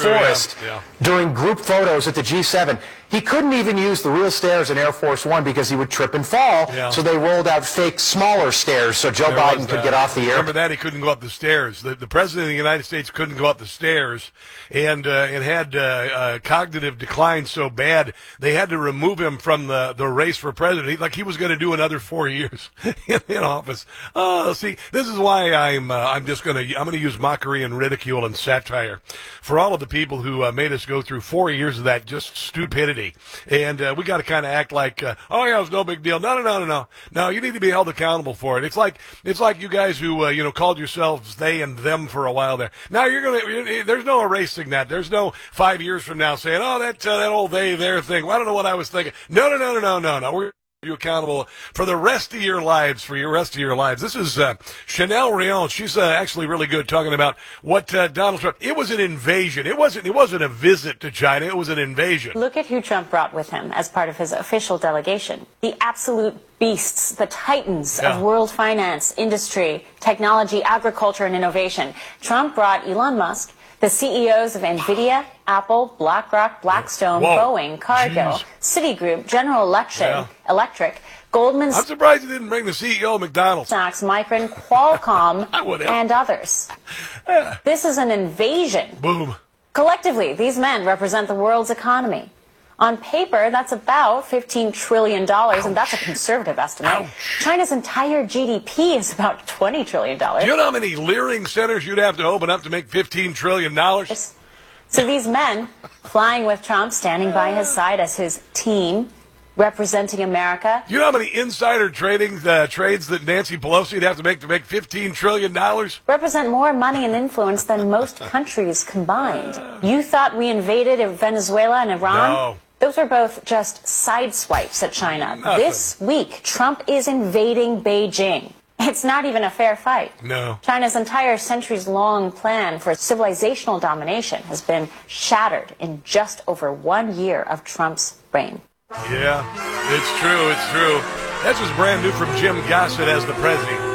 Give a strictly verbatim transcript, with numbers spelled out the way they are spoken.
forest yeah, yeah. during group photos at the G seven. He couldn't even use the real stairs in Air Force One because he would trip and fall, Yeah. so they rolled out fake smaller stairs so Joe There Biden was could that. get off the air. Remember that? He couldn't go up the stairs. The, the president of the United States couldn't go up the stairs, and uh, and had uh, uh, cognitive decline so bad they had to remove him from the, the race for president. He, like he was going to do another four years in, in office. Oh, see, this is why I'm uh, I'm just going to I'm going to use mockery and ridicule and satire for all of the people who uh, made us go through four years of that just stupidity. And uh, we got to kind of act like, uh, oh yeah, it's no big deal. No, no, no, no, no. No, you need to be held accountable for it. It's like it's like you guys who uh, you know called yourselves they and them for a while there. Now you're gonna. There's no erasing that. There's no five years from now saying, oh, that uh, that old they their thing. Well, I don't know what I was thinking. No, no, no, no, no, no, no. We're you accountable for the rest of your lives, for your rest of your lives. This is uh, Chanel Rion. She's uh, actually really good talking about what uh, Donald Trump. It was an invasion. It wasn't. It wasn't a visit to China. It was an invasion. Look at who Trump brought with him as part of his official delegation. The absolute beasts, the titans Yeah. of world finance, industry, technology, agriculture, and innovation. Trump brought Elon Musk, the C E Os of NVIDIA, Apple, BlackRock, Blackstone, Whoa. Boeing, Cargill, Jeez. Citigroup, General Electric, Yeah. Electric, Goldman I'm surprised he didn't bring the C E O of McDonald's. Sachs, Micron, Qualcomm, I would have. and others. Yeah. This is an invasion. Boom. Collectively, these men represent the world's economy. On paper, that's about fifteen trillion dollars, and that's a conservative estimate. Ouch. China's entire G D P is about twenty trillion dollars. Do you know how many Leering centers you'd have to open up to make fifteen trillion dollars? So these men, flying with Trump, standing by his side as his team, representing America. You know how many insider trading uh, trades that Nancy Pelosi would have to make to make fifteen trillion dollars? Represent more money and influence than most countries combined. You thought we invaded Venezuela and Iran? No. Those were both just side swipes at China. Nothing. This week, Trump is invading Beijing. It's not even a fair fight. No. China's entire centuries-long plan for civilizational domination has been shattered in just over one year of Trump's reign. Yeah, it's true, it's true. That's just brand new from Jim Gossett as the president.